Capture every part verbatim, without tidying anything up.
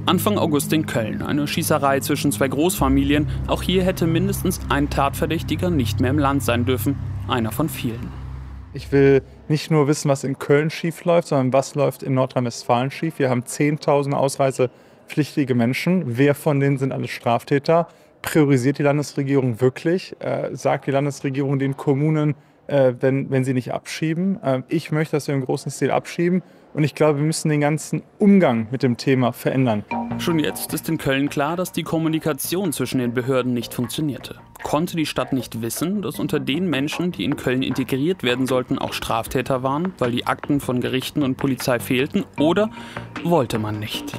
Anfang August in Köln, eine Schießerei zwischen zwei Großfamilien. Auch hier hätte mindestens ein Tatverdächtiger nicht mehr im Land sein dürfen. Einer von vielen. Ich will nicht nur wissen, was in Köln schief läuft, sondern was läuft in Nordrhein-Westfalen schief. Wir haben zehntausend ausreisepflichtige Menschen. Wer von denen sind alles Straftäter? Priorisiert die Landesregierung wirklich? Äh, sagt die Landesregierung den Kommunen, äh, wenn, wenn sie nicht abschieben? Äh, ich möchte, dass wir im großen Stil abschieben. Und ich glaube, wir müssen den ganzen Umgang mit dem Thema verändern. Schon jetzt ist in Köln klar, dass die Kommunikation zwischen den Behörden nicht funktionierte. Konnte die Stadt nicht wissen, dass unter den Menschen, die in Köln integriert werden sollten, auch Straftäter waren, weil die Akten von Gerichten und Polizei fehlten? Oder wollte man nicht?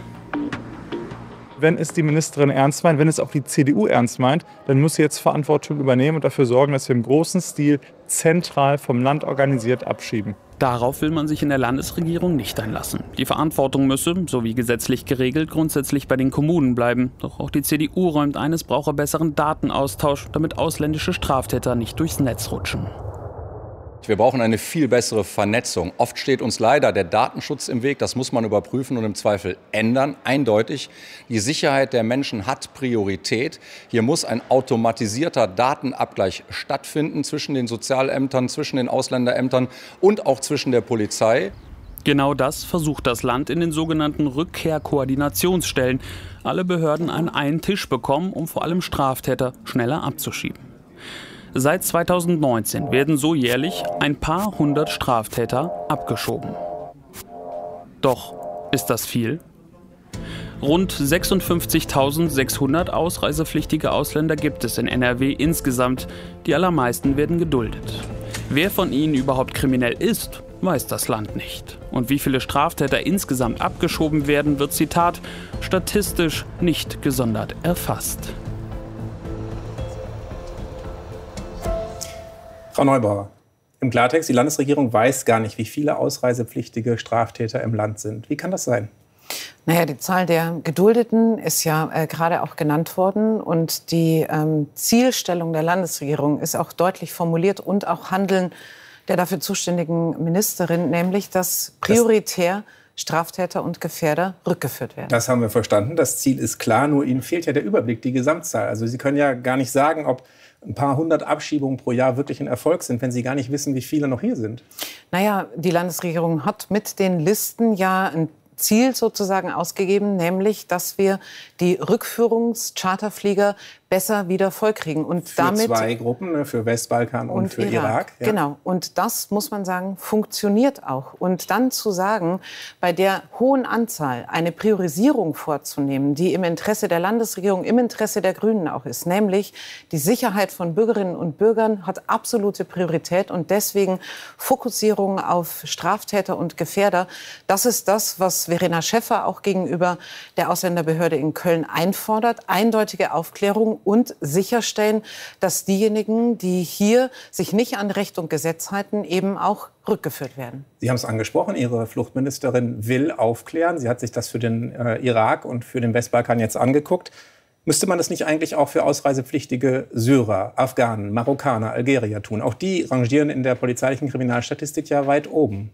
Wenn es die Ministerin ernst meint, wenn es auch die C D U ernst meint, dann muss sie jetzt Verantwortung übernehmen und dafür sorgen, dass wir im großen Stil zentral vom Land organisiert abschieben. Darauf will man sich in der Landesregierung nicht einlassen. Die Verantwortung müsse, so wie gesetzlich geregelt, grundsätzlich bei den Kommunen bleiben. Doch auch die C D U räumt ein, es brauche besseren Datenaustausch, damit ausländische Straftäter nicht durchs Netz rutschen. Wir brauchen eine viel bessere Vernetzung. Oft steht uns leider der Datenschutz im Weg. Das muss man überprüfen und im Zweifel ändern. Eindeutig, die Sicherheit der Menschen hat Priorität. Hier muss ein automatisierter Datenabgleich stattfinden zwischen den Sozialämtern, zwischen den Ausländerämtern und auch zwischen der Polizei. Genau das versucht das Land in den sogenannten Rückkehrkoordinationsstellen. Alle Behörden an einen Tisch bekommen, um vor allem Straftäter schneller abzuschieben. Seit zweitausendneunzehn werden so jährlich ein paar hundert Straftäter abgeschoben. Doch ist das viel? Rund sechsundfünfzigtausendsechshundert ausreisepflichtige Ausländer gibt es in N R W insgesamt. Die allermeisten werden geduldet. Wer von ihnen überhaupt kriminell ist, weiß das Land nicht. Und wie viele Straftäter insgesamt abgeschoben werden, wird, Zitat, statistisch nicht gesondert erfasst. Frau Neubauer, im Klartext, die Landesregierung weiß gar nicht, wie viele ausreisepflichtige Straftäter im Land sind. Wie kann das sein? Naja, die Zahl der Geduldeten ist ja äh, gerade auch genannt worden. Und die ähm, Zielstellung der Landesregierung ist auch deutlich formuliert und auch Handeln der dafür zuständigen Ministerin, nämlich dass prioritär Straftäter und Gefährder rückgeführt werden. Das haben wir verstanden. Das Ziel ist klar, nur Ihnen fehlt ja der Überblick, die Gesamtzahl. Also Sie können ja gar nicht sagen, ob ein paar hundert Abschiebungen pro Jahr wirklich ein Erfolg sind, wenn Sie gar nicht wissen, wie viele noch hier sind. Naja, die Landesregierung hat mit den Listen ja ein Ziel sozusagen ausgegeben, nämlich, dass wir die Rückführungscharterflieger besser wieder vollkriegen. Und für damit zwei Gruppen, für Westbalkan und, und für Irak. Irak ja. Genau. Und das, muss man sagen, funktioniert auch. Und dann zu sagen, bei der hohen Anzahl eine Priorisierung vorzunehmen, die im Interesse der Landesregierung, im Interesse der Grünen auch ist, nämlich die Sicherheit von Bürgerinnen und Bürgern hat absolute Priorität und deswegen Fokussierung auf Straftäter und Gefährder. Das ist das, was Verena Schäffer auch gegenüber der Ausländerbehörde in Köln einfordert. Eindeutige Aufklärung und sicherstellen, dass diejenigen, die hier sich nicht an Recht und Gesetz halten, eben auch rückgeführt werden. Sie haben es angesprochen, Ihre Fluchtministerin will aufklären. Sie hat sich das für den äh, Irak und für den Westbalkan jetzt angeguckt. Müsste man das nicht eigentlich auch für ausreisepflichtige Syrer, Afghanen, Marokkaner, Algerier tun? Auch die rangieren in der polizeilichen Kriminalstatistik ja weit oben.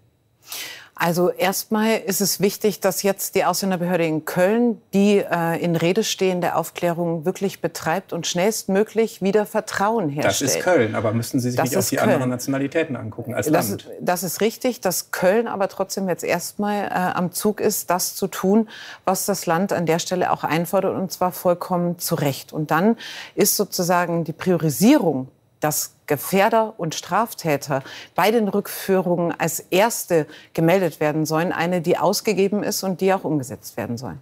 Also erstmal ist es wichtig, dass jetzt die Ausländerbehörde in Köln die äh, in Rede stehende Aufklärung wirklich betreibt und schnellstmöglich wieder Vertrauen herstellt. Das ist Köln, aber müssten Sie sich das nicht auch die Köln. anderen Nationalitäten angucken als das, Land? Das ist richtig, dass Köln aber trotzdem jetzt erstmal äh, am Zug ist, das zu tun, was das Land an der Stelle auch einfordert, und zwar vollkommen zu Recht. Und dann ist sozusagen die Priorisierung, dass Gefährder und Straftäter bei den Rückführungen als erste gemeldet werden sollen, eine, die ausgegeben ist und die auch umgesetzt werden soll.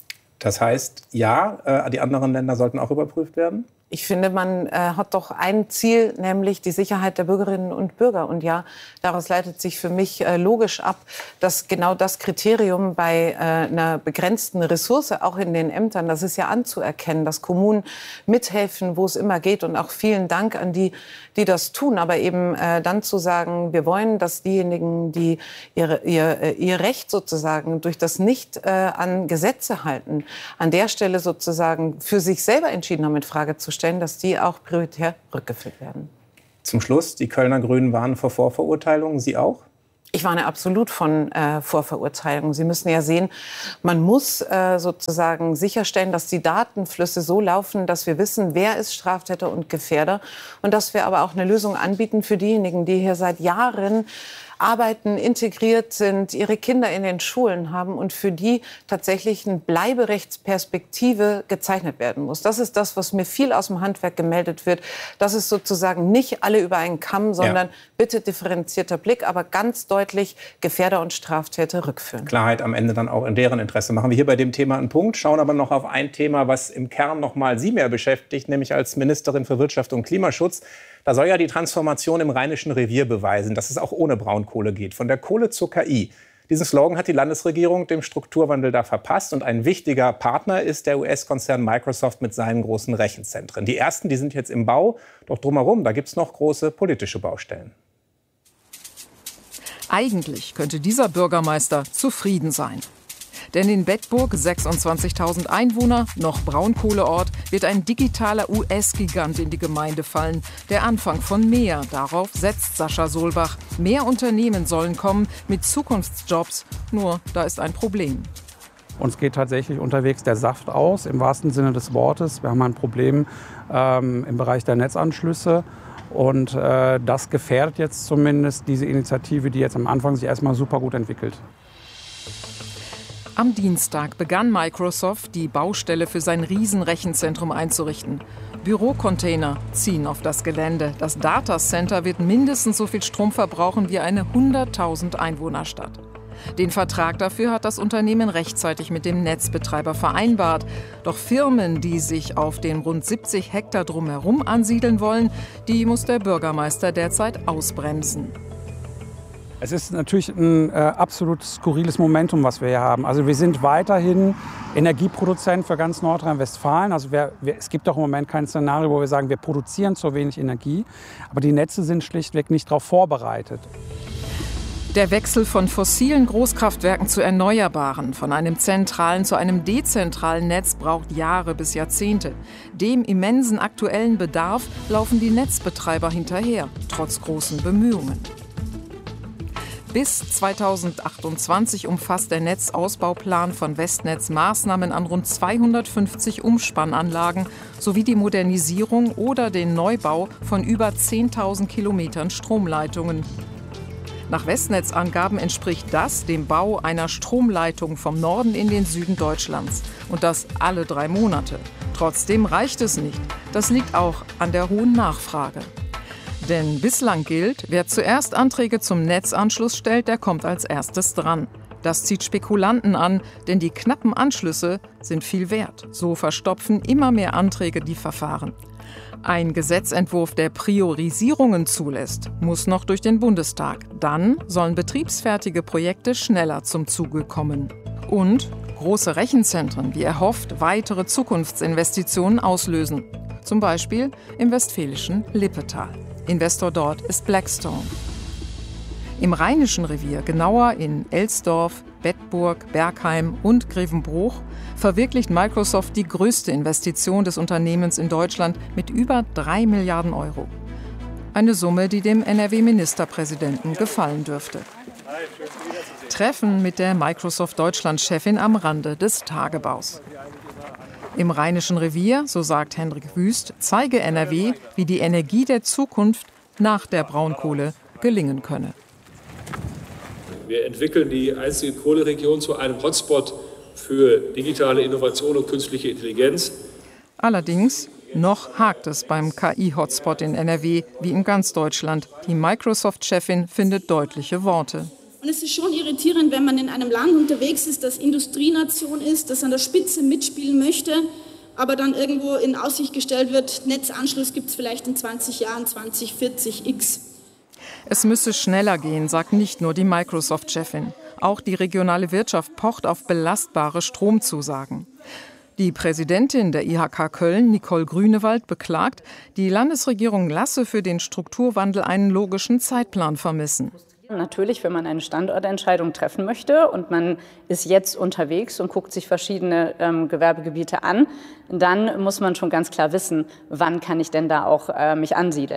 Das heißt, ja, die anderen Länder sollten auch überprüft werden? Ich finde, man äh, hat doch ein Ziel, nämlich die Sicherheit der Bürgerinnen und Bürger. Und ja, daraus leitet sich für mich äh, logisch ab, dass genau das Kriterium bei äh, einer begrenzten Ressource, auch in den Ämtern, das ist ja anzuerkennen, dass Kommunen mithelfen, wo es immer geht. Und auch vielen Dank an die, die das tun. Aber eben äh, dann zu sagen, wir wollen, dass diejenigen, die ihre, ihr, ihr Recht sozusagen durch das Nicht äh, an Gesetze halten, an der Stelle sozusagen für sich selber entschieden haben, in Frage zu stellen, dass die auch prioritär rückgeführt werden. Zum Schluss, die Kölner Grünen warnen vor Vorverurteilungen. Sie auch? Ich warne absolut von äh, Vorverurteilung. Sie müssen ja sehen, man muss äh, sozusagen sicherstellen, dass die Datenflüsse so laufen, dass wir wissen, wer ist Straftäter und Gefährder. Und dass wir aber auch eine Lösung anbieten für diejenigen, die hier seit Jahren arbeiten, integriert sind, ihre Kinder in den Schulen haben und für die tatsächlich eine Bleiberechtsperspektive gezeichnet werden muss. Das ist das, was mir viel aus dem Handwerk gemeldet wird. Das ist sozusagen nicht alle über einen Kamm, sondern ja. bitte differenzierter Blick, aber ganz deutlich Gefährder und Straftäter rückführen. Klarheit am Ende dann auch in deren Interesse. Machen wir hier bei dem Thema einen Punkt, schauen aber noch auf ein Thema, was im Kern noch mal Sie mehr beschäftigt, nämlich als Ministerin für Wirtschaft und Klimaschutz. Da soll ja die Transformation im Rheinischen Revier beweisen, dass es auch ohne Braunkohle geht. Von der Kohle zur K I. Diesen Slogan hat die Landesregierung dem Strukturwandel da verpasst. Und ein wichtiger Partner ist der U S-Konzern Microsoft mit seinen großen Rechenzentren. Die ersten, die sind jetzt im Bau. Doch drumherum, da gibt es noch große politische Baustellen. Eigentlich könnte dieser Bürgermeister zufrieden sein. Denn in Bedburg, sechsundzwanzigtausend Einwohner, noch Braunkohleort, wird ein digitaler U S-Gigant in die Gemeinde fallen. Der Anfang von mehr. Darauf setzt Sascha Solbach. Mehr Unternehmen sollen kommen mit Zukunftsjobs. Nur, da ist ein Problem. Uns geht tatsächlich unterwegs der Saft aus, im wahrsten Sinne des Wortes. Wir haben ein Problem ähm, im Bereich der Netzanschlüsse. Und äh, das gefährdet jetzt zumindest diese Initiative, die jetzt am Anfang sich erstmal super gut entwickelt. Am Dienstag begann Microsoft, die Baustelle für sein Riesenrechenzentrum einzurichten. Bürocontainer ziehen auf das Gelände. Das Datacenter wird mindestens so viel Strom verbrauchen wie eine hunderttausend Einwohnerstadt. Den Vertrag dafür hat das Unternehmen rechtzeitig mit dem Netzbetreiber vereinbart. Doch Firmen, die sich auf den rund siebzig Hektar drumherum ansiedeln wollen, die muss der Bürgermeister derzeit ausbremsen. Es ist natürlich ein äh, absolut skurriles Momentum, was wir hier haben. Also wir sind weiterhin Energieproduzent für ganz Nordrhein-Westfalen. Also wir, wir, es gibt auch im Moment kein Szenario, wo wir sagen, wir produzieren zu wenig Energie. Aber die Netze sind schlichtweg nicht darauf vorbereitet. Der Wechsel von fossilen Großkraftwerken zu erneuerbaren, von einem zentralen zu einem dezentralen Netz braucht Jahre bis Jahrzehnte. Dem immensen aktuellen Bedarf laufen die Netzbetreiber hinterher, trotz großen Bemühungen. Bis zweitausendachtundzwanzig umfasst der Netzausbauplan von Westnetz Maßnahmen an rund zweihundertfünfzig Umspannanlagen sowie die Modernisierung oder den Neubau von über zehntausend Kilometern Stromleitungen. Nach Westnetz-Angaben entspricht das dem Bau einer Stromleitung vom Norden in den Süden Deutschlands. Und das alle drei Monate. Trotzdem reicht es nicht. Das liegt auch an der hohen Nachfrage. Denn bislang gilt, wer zuerst Anträge zum Netzanschluss stellt, der kommt als erstes dran. Das zieht Spekulanten an, denn die knappen Anschlüsse sind viel wert. So verstopfen immer mehr Anträge die Verfahren. Ein Gesetzentwurf, der Priorisierungen zulässt, muss noch durch den Bundestag. Dann sollen betriebsfertige Projekte schneller zum Zuge kommen. Und große Rechenzentren, wie erhofft, weitere Zukunftsinvestitionen auslösen. Zum Beispiel im westfälischen Lippetal. Investor dort ist Blackstone. Im Rheinischen Revier, genauer in Elsdorf, Bedburg, Bergheim und Grevenbruch, verwirklicht Microsoft die größte Investition des Unternehmens in Deutschland mit über drei Milliarden Euro. Eine Summe, die dem N R W-Ministerpräsidenten gefallen dürfte. Treffen mit der Microsoft-Deutschland-Chefin am Rande des Tagebaus. Im Rheinischen Revier, so sagt Hendrik Wüst, zeige N R W, wie die Energie der Zukunft nach der Braunkohle gelingen könne. Wir entwickeln die einzige Kohleregion zu einem Hotspot für digitale Innovation und künstliche Intelligenz. Allerdings, noch hakt es beim K I-Hotspot in N R W wie in ganz Deutschland. Die Microsoft-Chefin findet deutliche Worte. Und es ist schon irritierend, wenn man in einem Land unterwegs ist, das Industrienation ist, das an der Spitze mitspielen möchte, aber dann irgendwo in Aussicht gestellt wird, Netzanschluss gibt es vielleicht in zwanzig Jahren, zwanzig vierzig x. Es müsse schneller gehen, sagt nicht nur die Microsoft-Chefin. Auch die regionale Wirtschaft pocht auf belastbare Stromzusagen. Die Präsidentin der I H K Köln, Nicole Grünewald, beklagt, die Landesregierung lasse für den Strukturwandel einen logischen Zeitplan vermissen. Natürlich, wenn man eine Standortentscheidung treffen möchte und man ist jetzt unterwegs und guckt sich verschiedene ähm, Gewerbegebiete an, dann muss man schon ganz klar wissen, wann kann ich denn da auch äh, mich ansiedeln.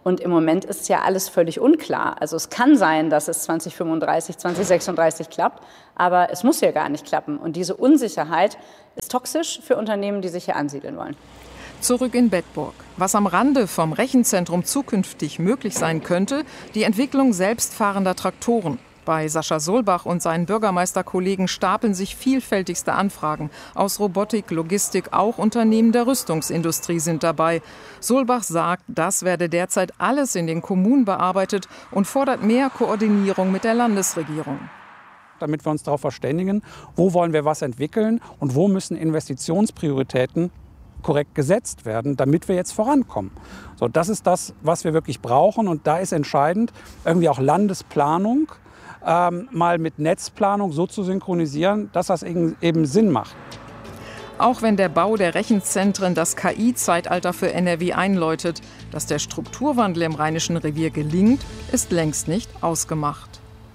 Und im Moment ist ja alles völlig unklar. Also es kann sein, dass es zwanzig fünfunddreißig, zwanzig sechsunddreißig klappt, aber es muss ja gar nicht klappen. Und diese Unsicherheit ist toxisch für Unternehmen, die sich hier ansiedeln wollen. Zurück in Bedburg. Was am Rande vom Rechenzentrum zukünftig möglich sein könnte, die Entwicklung selbstfahrender Traktoren. Bei Sascha Solbach und seinen Bürgermeisterkollegen stapeln sich vielfältigste Anfragen. Aus Robotik, Logistik, auch Unternehmen der Rüstungsindustrie sind dabei. Solbach sagt, das werde derzeit alles in den Kommunen bearbeitet und fordert mehr Koordinierung mit der Landesregierung. Damit wir uns darauf verständigen, wo wollen wir was entwickeln und wo müssen Investitionsprioritäten korrekt gesetzt werden, damit wir jetzt vorankommen. So, das ist das, was wir wirklich brauchen. Und da ist entscheidend, irgendwie auch Landesplanung ähm, mal mit Netzplanung so zu synchronisieren, dass das eben Sinn macht. Auch wenn der Bau der Rechenzentren das K I-Zeitalter für N R W einläutet, dass der Strukturwandel im Rheinischen Revier gelingt, ist längst nicht ausgemacht.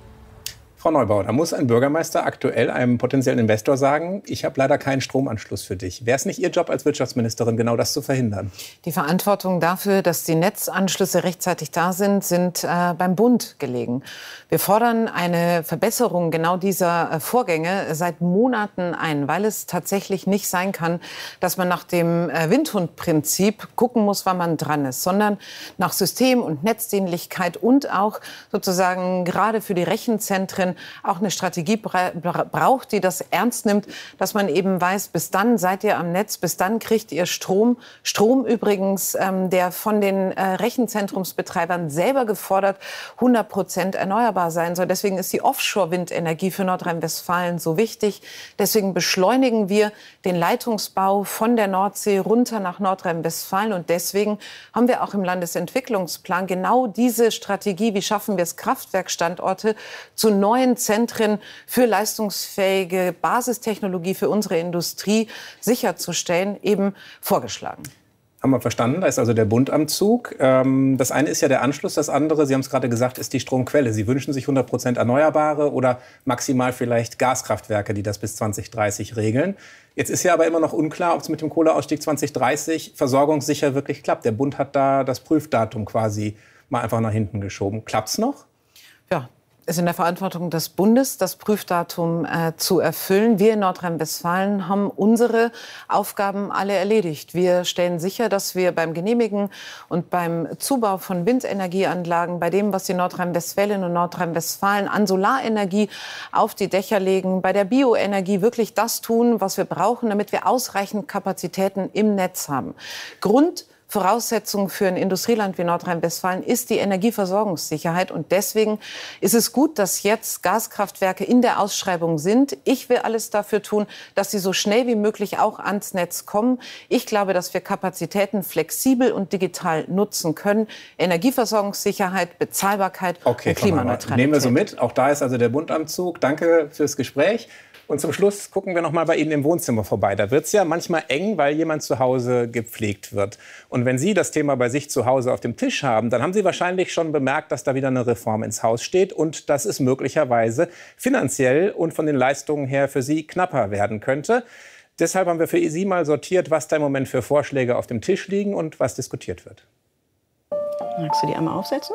Frau Neubauer, da muss ein Bürgermeister aktuell einem potenziellen Investor sagen, ich habe leider keinen Stromanschluss für dich. Wäre es nicht Ihr Job als Wirtschaftsministerin, genau das zu verhindern? Die Verantwortung dafür, dass die Netzanschlüsse rechtzeitig da sind, sind äh, beim Bund gelegen. Wir fordern eine Verbesserung genau dieser äh, Vorgänge seit Monaten ein, weil es tatsächlich nicht sein kann, dass man nach dem äh, Windhundprinzip gucken muss, wann man dran ist, sondern nach System- und Netzdienlichkeit und auch sozusagen gerade für die Rechenzentren auch eine Strategie braucht, die das ernst nimmt, dass man eben weiß, bis dann seid ihr am Netz, bis dann kriegt ihr Strom. Strom übrigens, ähm, der von den äh, Rechenzentrumsbetreibern selber gefordert hundert Prozent erneuerbar sein soll. Deswegen ist die Offshore-Windenergie für Nordrhein-Westfalen so wichtig. Deswegen beschleunigen wir den Leitungsbau von der Nordsee runter nach Nordrhein-Westfalen. Und deswegen haben wir auch im Landesentwicklungsplan genau diese Strategie, wie schaffen wir es, Kraftwerkstandorte zu neuen Zentren für leistungsfähige Basistechnologie für unsere Industrie sicherzustellen, eben vorgeschlagen. Haben wir verstanden, da ist also der Bund am Zug. Das eine ist ja der Anschluss, das andere, Sie haben es gerade gesagt, ist die Stromquelle. Sie wünschen sich hundert Prozent Erneuerbare oder maximal vielleicht Gaskraftwerke, die das bis zwanzig dreißig regeln. Jetzt ist ja aber immer noch unklar, ob es mit dem Kohleausstieg zwanzig dreißig versorgungssicher wirklich klappt. Der Bund hat da das Prüfdatum quasi mal einfach nach hinten geschoben. Klappt's noch? Ja. Es ist in der Verantwortung des Bundes, das Prüfdatum äh, zu erfüllen. Wir in Nordrhein-Westfalen haben unsere Aufgaben alle erledigt. Wir stellen sicher, dass wir beim Genehmigen und beim Zubau von Windenergieanlagen, bei dem, was die Nordrhein-Westfälinnen und Nordrhein-Westfalen an Solarenergie auf die Dächer legen, bei der Bioenergie wirklich das tun, was wir brauchen, damit wir ausreichend Kapazitäten im Netz haben. Grund Voraussetzung für ein Industrieland wie Nordrhein-Westfalen ist die Energieversorgungssicherheit. Und deswegen ist es gut, dass jetzt Gaskraftwerke in der Ausschreibung sind. Ich will alles dafür tun, dass sie so schnell wie möglich auch ans Netz kommen. Ich glaube, dass wir Kapazitäten flexibel und digital nutzen können. Energieversorgungssicherheit, Bezahlbarkeit okay, und Klimaneutralität. Nehmen wir so mit. Auch da ist also der Bund am Zug. Danke fürs Gespräch. Und zum Schluss gucken wir noch mal bei Ihnen im Wohnzimmer vorbei. Da wird es ja manchmal eng, weil jemand zu Hause gepflegt wird. Und wenn Sie das Thema bei sich zu Hause auf dem Tisch haben, dann haben Sie wahrscheinlich schon bemerkt, dass da wieder eine Reform ins Haus steht und dass es möglicherweise finanziell und von den Leistungen her für Sie knapper werden könnte. Deshalb haben wir für Sie mal sortiert, was da im Moment für Vorschläge auf dem Tisch liegen und was diskutiert wird. Magst du die einmal aufsetzen?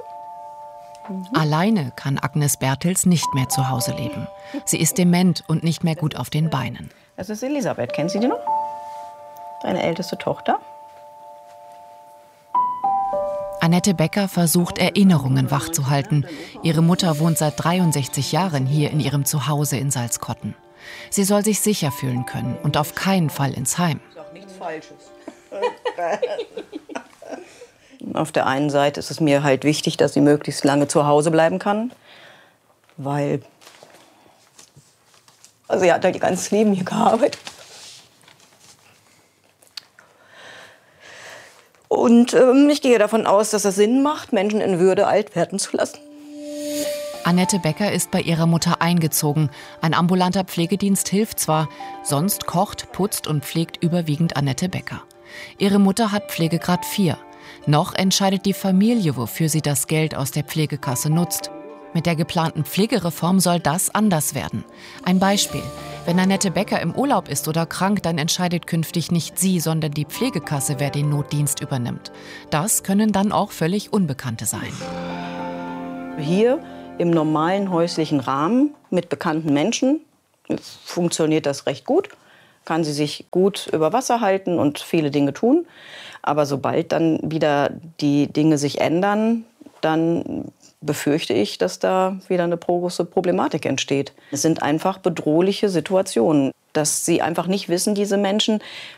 Mhm. Alleine kann Agnes Bertels nicht mehr zu Hause leben. Sie ist dement und nicht mehr gut auf den Beinen. Das ist Elisabeth. Kennen Sie die noch? Deine älteste Tochter. Annette Becker versucht, Erinnerungen wachzuhalten. Ihre Mutter wohnt seit dreiundsechzig Jahren hier in ihrem Zuhause in Salzkotten. Sie soll sich sicher fühlen können und auf keinen Fall ins Heim. Ich sag nichts Falsches. Auf der einen Seite ist es mir halt wichtig, dass sie möglichst lange zu Hause bleiben kann, weil also sie hat halt ihr ganzes Leben hier gearbeitet. Und ähm, ich gehe davon aus, dass es Sinn macht, Menschen in Würde alt werden zu lassen. Annette Becker ist bei ihrer Mutter eingezogen. Ein ambulanter Pflegedienst hilft zwar, sonst kocht, putzt und pflegt überwiegend Annette Becker. Ihre Mutter hat Pflegegrad vier. Noch entscheidet die Familie, wofür sie das Geld aus der Pflegekasse nutzt. Mit der geplanten Pflegereform soll das anders werden. Ein Beispiel. Wenn Annette Becker im Urlaub ist oder krank, dann entscheidet künftig nicht sie, sondern die Pflegekasse, wer den Notdienst übernimmt. Das können dann auch völlig Unbekannte sein. Hier im normalen häuslichen Rahmen mit bekannten Menschen funktioniert das recht gut. Kann sie sich gut über Wasser halten und viele Dinge tun. Aber sobald dann wieder die Dinge sich ändern, dann befürchte ich, dass da wieder eine große Problematik entsteht. Es sind einfach bedrohliche Situationen, dass sie einfach nicht wissen, diese Menschen,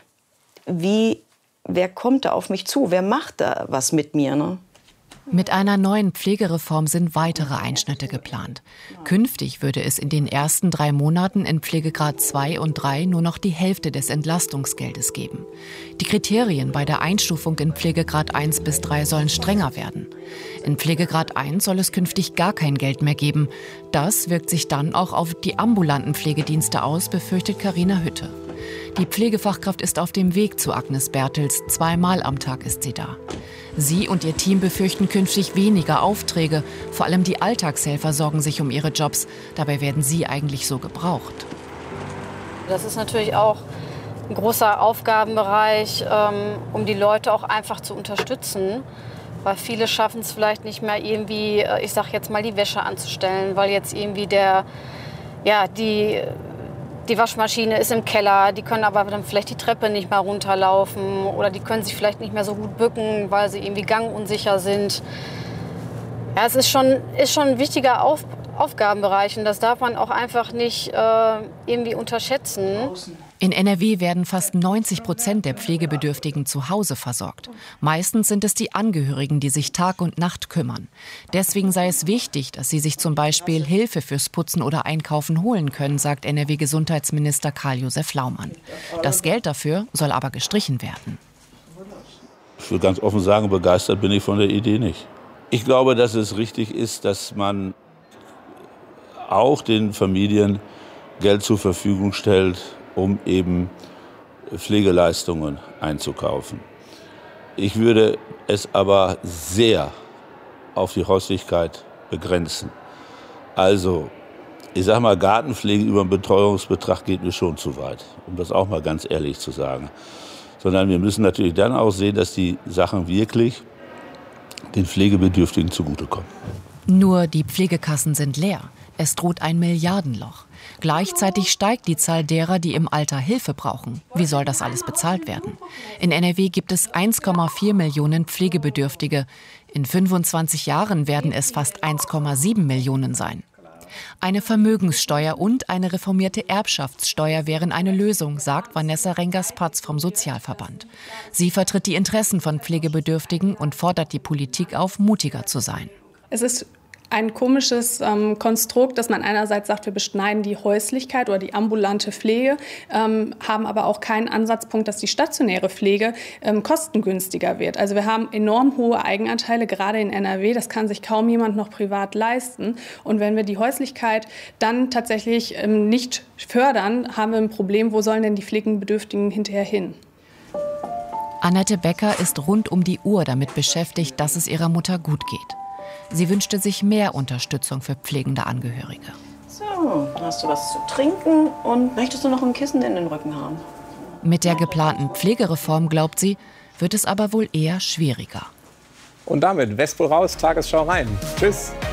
wie, wer kommt da auf mich zu, wer macht da was mit mir, ne? Mit einer neuen Pflegereform sind weitere Einschnitte geplant. Künftig würde es in den ersten drei Monaten in Pflegegrad zwei und drei nur noch die Hälfte des Entlastungsgeldes geben. Die Kriterien bei der Einstufung in Pflegegrad eins bis drei sollen strenger werden. In Pflegegrad eins soll es künftig gar kein Geld mehr geben. Das wirkt sich dann auch auf die ambulanten Pflegedienste aus, befürchtet Carina Hütte. Die Pflegefachkraft ist auf dem Weg zu Agnes Bertels. Zweimal am Tag ist sie da. Sie und ihr Team befürchten künftig weniger Aufträge. Vor allem die Alltagshelfer sorgen sich um ihre Jobs. Dabei werden sie eigentlich so gebraucht. Das ist natürlich auch ein großer Aufgabenbereich, um die Leute auch einfach zu unterstützen. Weil viele schaffen es vielleicht nicht mehr irgendwie, ich sag jetzt mal, die Wäsche anzustellen, weil jetzt irgendwie der, ja, die... Die Waschmaschine ist im Keller, die können aber dann vielleicht die Treppe nicht mehr runterlaufen oder die können sich vielleicht nicht mehr so gut bücken, weil sie irgendwie gangunsicher sind. Ja, es ist schon, ist schon ein wichtiger Auf, Aufgabenbereich und das darf man auch einfach nicht äh, irgendwie unterschätzen. In N R W werden fast neunzig Prozent der Pflegebedürftigen zu Hause versorgt. Meistens sind es die Angehörigen, die sich Tag und Nacht kümmern. Deswegen sei es wichtig, dass sie sich zum Beispiel Hilfe fürs Putzen oder Einkaufen holen können, sagt N R W-Gesundheitsminister Karl-Josef Laumann. Das Geld dafür soll aber gestrichen werden. Ich will ganz offen sagen, begeistert bin ich von der Idee nicht. Ich glaube, dass es richtig ist, dass man auch den Familien Geld zur Verfügung stellt, um eben Pflegeleistungen einzukaufen. Ich würde es aber sehr auf die Häuslichkeit begrenzen. Also, ich sage mal, Gartenpflege über einen Betreuungsbetrag geht mir schon zu weit, um das auch mal ganz ehrlich zu sagen. Sondern wir müssen natürlich dann auch sehen, dass die Sachen wirklich den Pflegebedürftigen zugutekommen. Nur die Pflegekassen sind leer. Es droht ein Milliardenloch. Gleichzeitig steigt die Zahl derer, die im Alter Hilfe brauchen. Wie soll das alles bezahlt werden? In N R W gibt es eins Komma vier Millionen Pflegebedürftige. In fünfundzwanzig Jahren werden es fast eins Komma sieben Millionen sein. Eine Vermögenssteuer und eine reformierte Erbschaftssteuer wären eine Lösung, sagt Vanessa Rengers-Patz vom Sozialverband. Sie vertritt die Interessen von Pflegebedürftigen und fordert die Politik auf, mutiger zu sein. Es ist ein komisches ähm, Konstrukt, dass man einerseits sagt, wir beschneiden die Häuslichkeit oder die ambulante Pflege, ähm, haben aber auch keinen Ansatzpunkt, dass die stationäre Pflege ähm, kostengünstiger wird. Also wir haben enorm hohe Eigenanteile, gerade in N R W. Das kann sich kaum jemand noch privat leisten. Und wenn wir die Häuslichkeit dann tatsächlich ähm, nicht fördern, haben wir ein Problem. Wo sollen denn die Pflegebedürftigen hinterher hin? Annette Becker ist rund um die Uhr damit beschäftigt, dass es ihrer Mutter gut geht. Sie wünschte sich mehr Unterstützung für pflegende Angehörige. So, hast du was zu trinken und möchtest du noch ein Kissen in den Rücken haben? Mit der geplanten Pflegereform, glaubt sie, wird es aber wohl eher schwieriger. Und damit Westpol raus, Tagesschau rein. Tschüss.